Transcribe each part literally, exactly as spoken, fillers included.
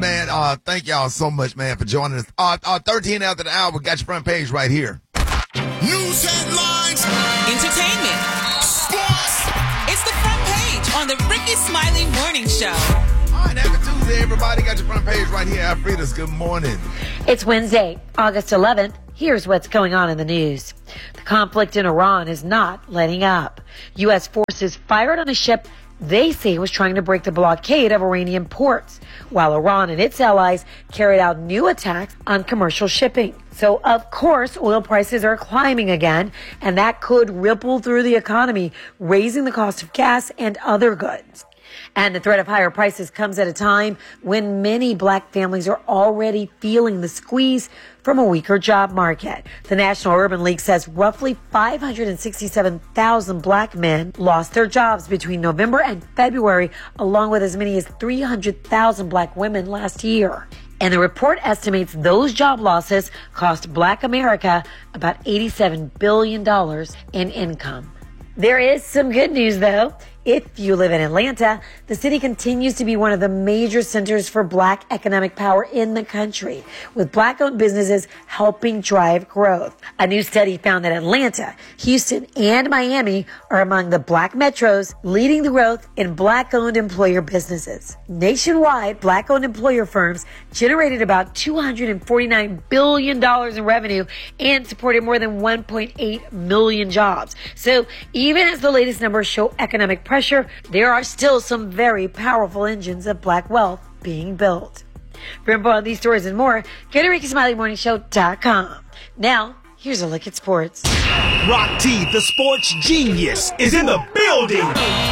man. Uh, thank y'all so much, man, for joining us. Uh, uh, thirteen after the hour, got your front page right here. News headlines. Entertainment. Sports. It's the front page on the Ricky Smiley Morning Show. All right, happy Tuesday, everybody. Got your front page right here. Alfreda's, good morning. It's Wednesday, August eleventh. Here's what's going on in the news. The conflict in Iran is not letting up. U S forces fired on a ship they say was trying to break the blockade of Iranian ports, while Iran and its allies carried out new attacks on commercial shipping. So, of course, oil prices are climbing again, and that could ripple through the economy, raising the cost of gas and other goods. And the threat of higher prices comes at a time when many black families are already feeling the squeeze from a weaker job market. The National Urban League says roughly five hundred sixty-seven thousand black men lost their jobs between November and February, along with as many as three hundred thousand black women last year. And the report estimates those job losses cost Black America about eighty-seven billion dollars in income. There is some good news, though. If you live in Atlanta, the city continues to be one of the major centers for black economic power in the country, with black-owned businesses helping drive growth. A new study found that Atlanta, Houston, and Miami are among the black metros leading the growth in black-owned employer businesses. Nationwide, black-owned employer firms generated about two hundred forty-nine billion dollars in revenue and supported more than one point eight million jobs. So even as the latest numbers show economic pressure, Pressure, there are still some very powerful engines of black wealth being built. For info on these stories and more, go to Ricky Smiley Morning Show dot com. Now, here's a look at sports. Rock T, the sports genius, is in the building.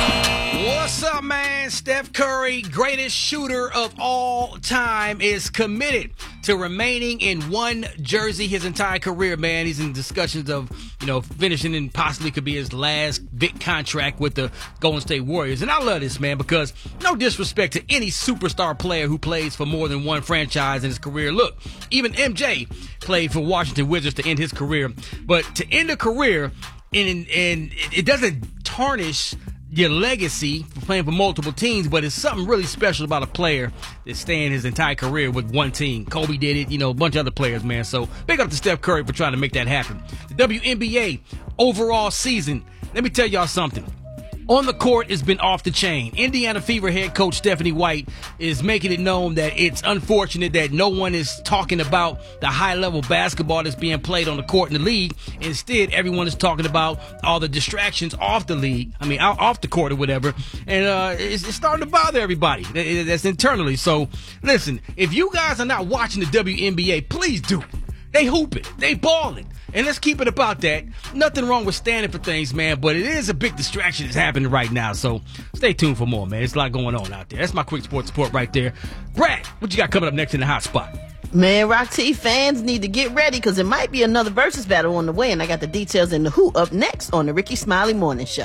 What's up, man? Steph Curry, greatest shooter of all time, is committed to remaining in one jersey his entire career, man. He's in discussions of, you know, finishing and possibly could be his last big contract with the Golden State Warriors. And I love this, man, because no disrespect to any superstar player who plays for more than one franchise in his career. Look, even M J played for Washington Wizards to end his career. But to end a career, and, and it doesn't tarnish your legacy for playing for multiple teams, but it's something really special about a player that's staying his entire career with one team. Kobe did it, you know, a bunch of other players, man. So big up to Steph Curry for trying to make that happen. The W N B A overall season, let me tell y'all something. On the court, it's been off the chain. Indiana Fever head coach Stephanie White is making it known that it's unfortunate that no one is talking about the high-level basketball that's being played on the court in the league. Instead, everyone is talking about all the distractions off the league, I mean, off the court or whatever, and uh, it's, it's starting to bother everybody. That's internally. So, listen, if you guys are not watching the W N B A, please do. They hooping. They balling. And let's keep it about that. Nothing wrong with standing for things, man, but it is a big distraction that's happening right now. So stay tuned for more, man. There's a lot going on out there. That's my quick sports report right there. Brad, what you got coming up next in the hot spot? Man, Rock T fans need to get ready because it might be another versus battle on the way, and I got the details in the Who up next on the Ricky Smiley Morning Show.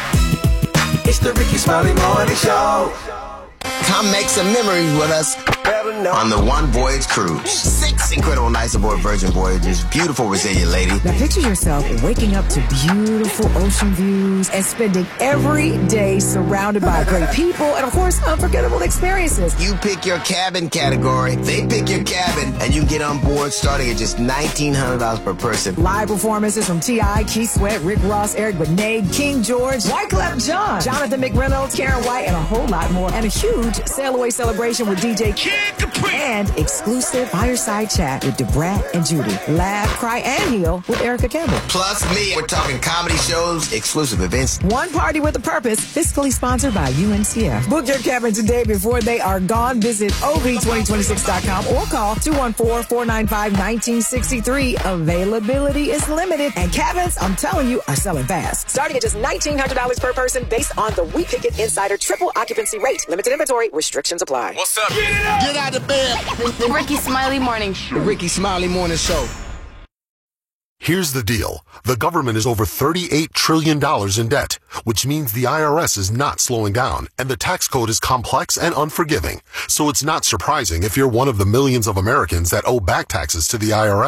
It's the Ricky Smiley Morning Show. Come make some memories with us on the One Voyage Cruise. Six incredible nights aboard Virgin Voyages. Beautiful, resilient lady. Now picture yourself waking up to beautiful ocean views and spending every day surrounded by great people and, of course, unforgettable experiences. You pick your cabin category, they pick your cabin, and you can get on board starting at just nineteen hundred dollars per person. Live performances from T I, Keith Sweat, Rick Ross, Eric Benet, King George, Wyclef Jean, Jonathan McReynolds, Karen White, and a whole lot more. And a huge sail away celebration with D J Kid Capri. And exclusive fireside chat with DeBrat and Judy. Laugh, cry, and heal with Erica Campbell. Plus me. We're talking comedy shows, exclusive events. One party with a purpose, fiscally sponsored by U N C F. Book your cabin today before they are gone. Visit O B twenty twenty-six dot com or call two one four, four nine five, one nine six three. Availability is limited, and cabins, I'm telling you, are selling fast. Starting at just nineteen hundred dollars per person based on the We Pick It Insider triple occupancy rate. Limited inventory, restrictions apply. What's up? Get it up. Get out of bed. The Ricky Smiley Morning Show. The Ricky Smiley Morning Show. Here's the deal. The government is over thirty-eight trillion dollars in debt, which means the I R S is not slowing down, and the tax code is complex and unforgiving. So it's not surprising if you're one of the millions of Americans that owe back taxes to the I R S.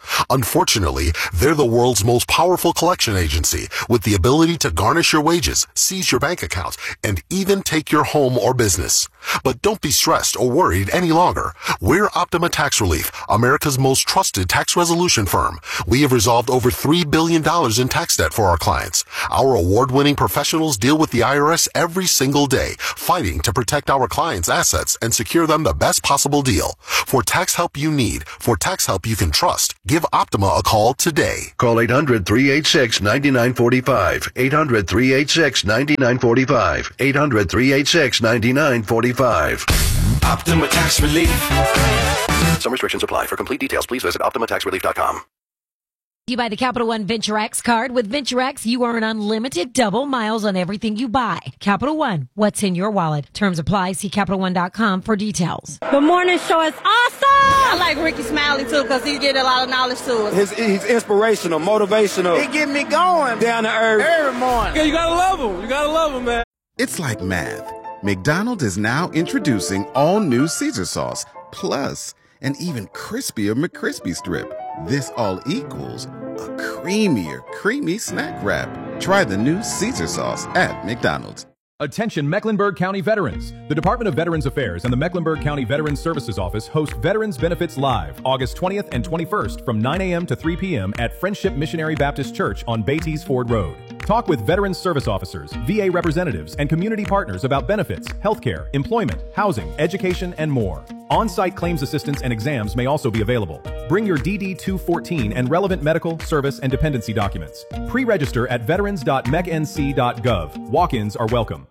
Unfortunately, they're the world's most powerful collection agency with the ability to garnish your wages, seize your bank account, and even take your home or business. But don't be stressed or worried any longer. We're Optima Tax Relief, America's most trusted tax resolution firm. We have resolved over three billion dollars in tax debt for our clients. Our award-winning professionals deal with the I R S every single day, fighting to protect our clients' assets and secure them the best possible deal. For tax help you need, for tax help you can trust, give Optima a call today. Call eight hundred, three eight six, nine nine four five. eight hundred, three eight six, nine nine four five. eight hundred, three eight six, nine nine four five. Optima Tax Relief. Some restrictions apply. For complete details, please visit optima tax relief dot com. You buy the Capital One Venture X card. With Venture X, you earn unlimited double miles on everything you buy. Capital One, what's in your wallet? Terms apply. See Capital One dot com for details. The morning show is awesome. I like Ricky Smiley, too, because he get a lot of knowledge to us. His, he's inspirational, motivational. He get me going. Down to earth. Every morning. Yeah, you gotta love him. You gotta love him, man. It's like math. McDonald's is now introducing all new Caesar sauce, plus an even crispier McCrispy strip. This all equals a creamier, creamy snack wrap. Try the new Caesar sauce at McDonald's. Attention Mecklenburg County veterans. The Department of Veterans Affairs and the Mecklenburg County Veterans Services Office host Veterans Benefits Live, August twentieth and twenty-first from nine a.m. to three p.m. at Friendship Missionary Baptist Church on Beatties Ford Road. Talk with Veterans Service Officers, V A representatives, and community partners about benefits, healthcare, employment, housing, education, and more. On-site claims assistance and exams may also be available. Bring your D D two fourteen and relevant medical, service, and dependency documents. Pre-register at veterans dot mec n c dot gov. Walk-ins are welcome.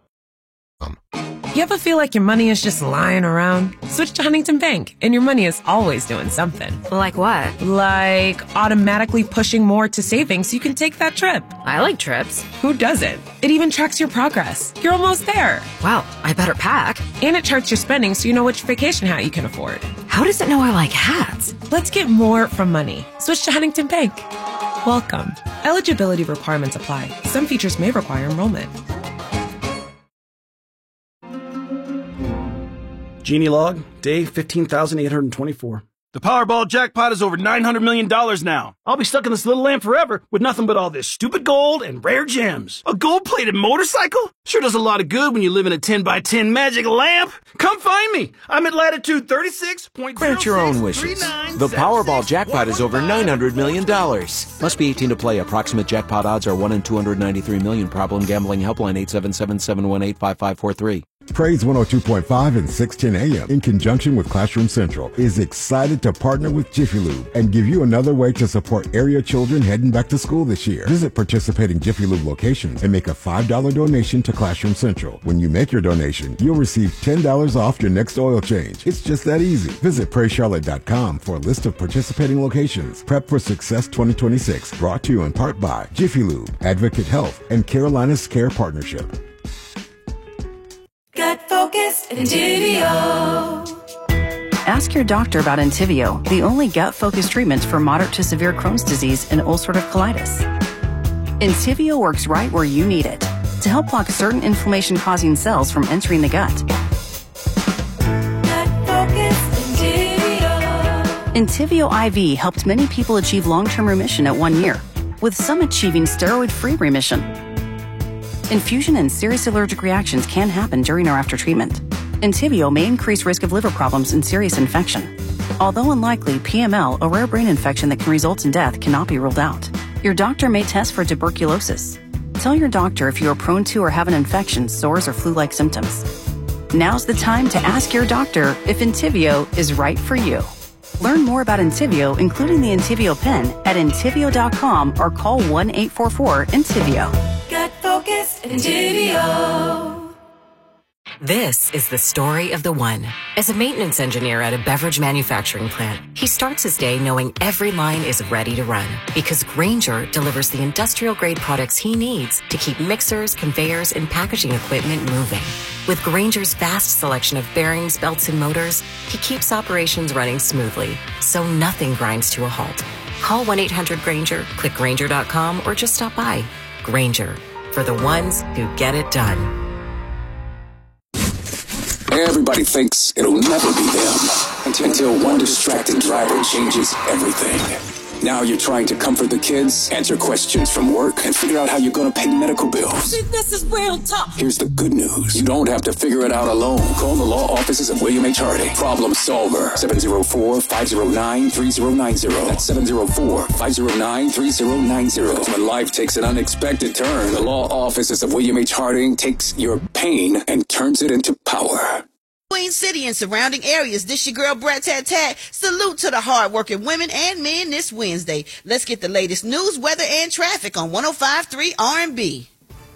You ever feel like your money is just lying around? Switch to Huntington Bank, and your money is always doing something. Like what? Like automatically pushing more to savings so you can take that trip. I like trips. Who doesn't? It even tracks your progress. You're almost there. Wow, I better pack. And it charts your spending so you know which vacation hat you can afford. How does it know I like hats? Let's get more from money. Switch to Huntington Bank. Welcome. Eligibility requirements apply. Some features may require enrollment. Genie log, day fifteen thousand eight hundred twenty-four. The Powerball jackpot is over nine hundred million dollars now. I'll be stuck in this little lamp forever with nothing but all this stupid gold and rare gems. A gold-plated motorcycle? Sure does a lot of good when you live in a ten by ten magic lamp. Come find me. I'm at latitude thirty-six point zero six. Grant your own wishes. The Powerball jackpot is over nine hundred million dollars. Must be eighteen to play. Approximate jackpot odds are one in two hundred ninety-three million. Problem gambling helpline eight seven seven, seven one eight, five five four three. Praise one oh two point five and six ten A M in conjunction with Classroom Central is excited to partner with Jiffy Lube and give you another way to support area children heading back to school this year. Visit participating Jiffy Lube locations and make a five dollars donation to Classroom Central. When you make your donation, you'll receive ten dollars off your next oil change. It's just that easy. Visit praise charlotte dot com for a list of participating locations. Prep for Success twenty twenty-six, brought to you in part by Jiffy Lube, Advocate Health, and Carolina's Care Partnership. Gut Focus Entivio. Ask your doctor about Entivio, the only gut-focused treatment for moderate to severe Crohn's disease and ulcerative colitis. Entivio works right where you need it to help block certain inflammation-causing cells from entering the gut. Gut Focus Entivio. Entivio I V helped many people achieve long-term remission at one year, with some achieving steroid-free remission. Infusion and serious allergic reactions can happen during or after treatment. Entivio may increase risk of liver problems and serious infection. Although unlikely, P M L, a rare brain infection that can result in death, cannot be ruled out. Your doctor may test for tuberculosis. Tell your doctor if you are prone to or have an infection, sores, or flu-like symptoms. Now's the time to ask your doctor if Entivio is right for you. Learn more about Entivio, including the Entivio pen, at entivio dot com or call one eight four four Entivio. Gut Focus Entivio. This is the story of the one. As a maintenance engineer at a beverage manufacturing plant, he starts his day knowing every line is ready to run because Grainger delivers the industrial-grade products he needs to keep mixers, conveyors, and packaging equipment moving. With Grainger's vast selection of bearings, belts, and motors, he keeps operations running smoothly, so nothing grinds to a halt. Call one eight hundred Grainger, click Grainger dot com, or just stop by. Grainger, for the ones who get it done. Everybody thinks it'll never be them until one distracted driver changes everything. Now you're trying to comfort the kids, answer questions from work, and figure out how you're going to pay medical bills. This is real tough. Here's the good news. You don't have to figure it out alone. Call the law offices of William H. Harding. Problem solver. seven oh four, five oh nine, three oh nine oh. That's seven oh four, five oh nine, three oh nine oh. When life takes an unexpected turn, the law offices of William H. Harding takes your pain and turns it into power. Queen City and surrounding areas, this your girl Brat Tat Tat. Salute to the hard-working women and men this Wednesday. Let's get the latest news, weather, and traffic on one oh five point three R and B.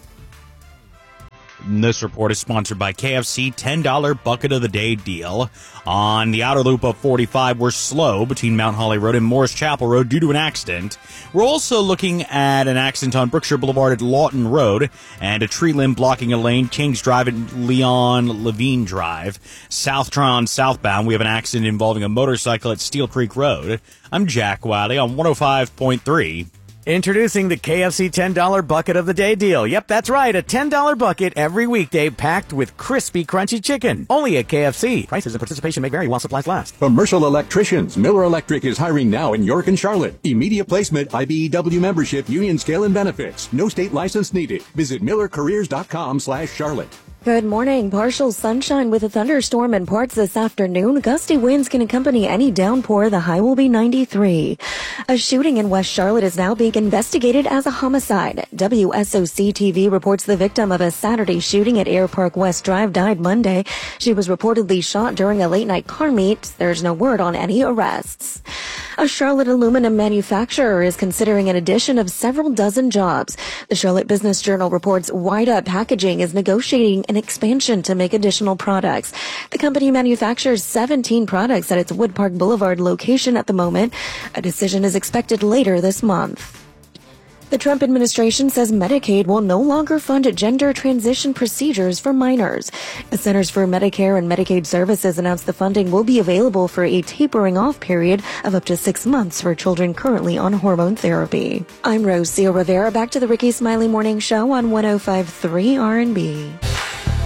This report is sponsored by K F C ten dollar Bucket of the Day deal. On the outer loop of forty-five, we're slow between Mount Holly Road and Morris Chapel Road due to an accident. We're also looking at an accident on Brookshire Boulevard at Lawton Road and a tree limb blocking a lane, Kings Drive and Leon Levine Drive. South Tron southbound, we have an accident involving a motorcycle at Steel Creek Road. I'm Jack Wiley on one oh five point three. Introducing the K F C ten dollar Bucket of the Day deal. Yep, that's right, a ten dollar bucket every weekday packed with crispy, crunchy chicken. Only at K F C. Prices and participation may vary while supplies last. Commercial electricians. Miller Electric is hiring now in York and Charlotte. Immediate placement, I B E W membership, union scale and benefits. No state license needed. Visit miller careers dot com slash Charlotte. Good morning. Partial sunshine with a thunderstorm in parts this afternoon. Gusty winds can accompany any downpour. The high will be ninety-three. A shooting in West Charlotte is now being investigated as a homicide. W S O C T V reports the victim of a Saturday shooting at Air Park West Drive died Monday. She was reportedly shot during a late-night car meet. There's no word on any arrests. A Charlotte aluminum manufacturer is considering an addition of several dozen jobs. The Charlotte Business Journal reports Wide Up Packaging is negotiating an expansion to make additional products. The company manufactures seventeen products at its Wood Park Boulevard location at the moment. A decision is expected later this month. The Trump administration says Medicaid will no longer fund gender transition procedures for minors. The Centers for Medicare and Medicaid Services announced the funding will be available for a tapering off period of up to six months for children currently on hormone therapy. I'm Rocio Rivera. Back to the Ricky Smiley Morning Show on one oh five point three R and B.